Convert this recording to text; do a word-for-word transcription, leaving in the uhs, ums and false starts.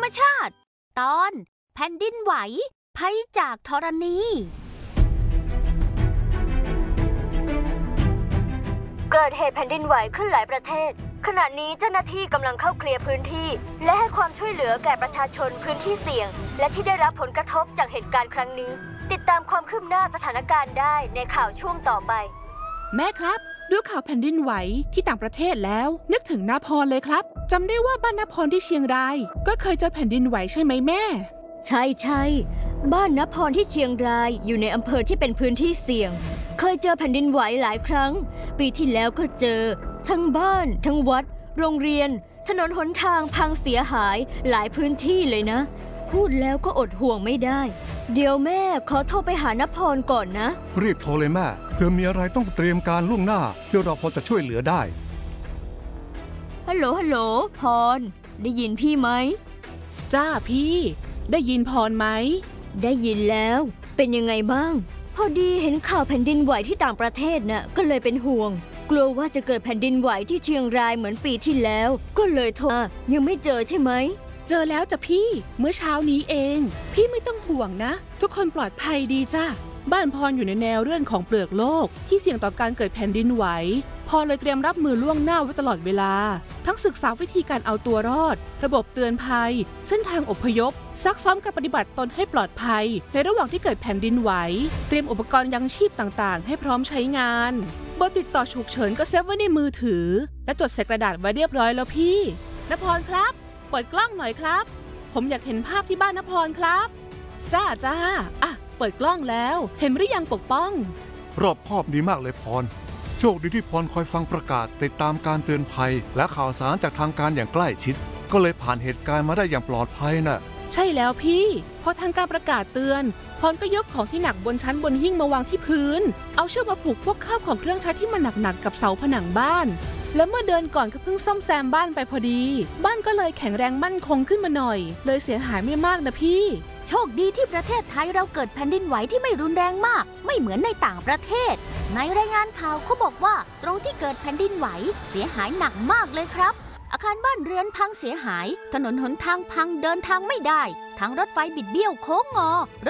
รมชาติตอนแผ่นดินไหวภัยจากธรณีเกิดเหตุแผ่นดินไหวขึ้นหลายประเทศขณะนี้เจ้าหน้าที่กำลังเข้าเคลียร์พื้นที่และให้ความช่วยเหลือแก่ประชาชนพื้นที่เสี่ยงและที่ได้รับผลกระทบจากเหตุการณ์ครั้งนี้ติดตามความคืบหน้าสถานการณ์ได้ในข่าวช่วงต่อไปแม่ครับดูข่าวแผ่นดินไหวที่ต่างประเทศแล้วนึกถึงณพรเลยครับจำได้ว่าบ้านณพรที่เชียงรายก็เคยเจอแผ่นดินไหวใช่ไหมแม่ใช่ใช่บ้านณพรที่เชียงรายอยู่ในอำเภอที่เป็นพื้นที่เสี่ยงเคยเจอแผ่นดินไหวหลายครั้งปีที่แล้วก็เจอทั้งบ้านทั้งวัดโรงเรียนถนนหนทางพังเสียหายหลายพื้นที่เลยนะพูดแล้วก็อดห่วงไม่ได้เดี๋ยวแม่ขอโทรไปหาณพรก่อนนะรีบโทรเลยแม่เพื่อมีอะไรต้องเตรียมการล่วงหน้าเพื่อเราพอจะช่วยเหลือได้ฮัลโหลฮัลโหลพรได้ยินพี่ไหมจ้าพี่ได้ยินพรไหมได้ยินแล้วเป็นยังไงบ้างพอดีเห็นข่าวแผ่นดินไหวที่ต่างประเทศน่ะก็เลยเป็นห่วงกลัวว่าจะเกิดแผ่นดินไหวที่เชียงรายเหมือนปีที่แล้วก็เลยโทรยังไม่เจอใช่ไหมเจอแล้วจ้ะพี่เมื่อเช้านี้เองพี่ไม่ต้องห่วงนะทุกคนปลอดภัยดีจ้ะบ้านพรอยู่ในแนวเลื่อนของเปลือกโลกที่เสี่ยงต่อการเกิดแผ่นดินไหวพรเลยเตรียมรับมือล่วงหน้าไว้ตลอดเวลาทั้งศึกษาวิธีการเอาตัวรอดระบบเตือนภัยเส้นทางอพยพซักซ้อมการปฏิบัติตนให้ปลอดภัยในระหว่างที่เกิดแผ่นดินไหวเตรียมอุปกรณ์ยังชีพต่างๆให้พร้อมใช้งานเบอร์ติดต่อฉุกเฉินก็เซฟไว้ในมือถือและจดใส่กระดาษไว้เรียบร้อยแล้วพี่ณพรครับเปิดกล้องหน่อยครับผมอยากเห็นภาพที่บ้านณพรครับจ้าจ้าอ่ะเปิดกล้องแล้วเห็นหรือยังปกป้องรอบคอบดีมากเลยพรโชคดีที่พรคอยฟังประกาศติดตามการเตือนภัยและข่าวสารจากทางการอย่างใกล้ชิดก็เลยผ่านเหตุการณ์มาได้อย่างปลอดภัยน่ะใช่แล้วพี่พอทางการประกาศเตือนพรก็ยกของที่หนักบนชั้นบนหิ้งมาวางที่พื้นเอาเชือกมาผูกพวกข้าวของเครื่องใช้ที่มันหนักๆกับเสาผนังบ้านและเมื่อเดินก่อนก็เพิ่งซ่อมแซมบ้านไปพอดีบ้านก็เลยแข็งแรงมั่นคงขึ้นมาหน่อยเลยเสียหายไม่มากนะพี่โชคดีที่ประเทศไทยเราเกิดแผ่นดินไหวที่ไม่รุนแรงมากไม่เหมือนในต่างประเทศในรายงานข่าวเขาบอกว่าตรงที่เกิดแผ่นดินไหวเสียหายหนักมากเลยครับอาคารบ้านเรือนพังเสียหายถนนหนทางพังเดินทางไม่ได้ทางรถไฟบิดเบี้ยวโค้งงอ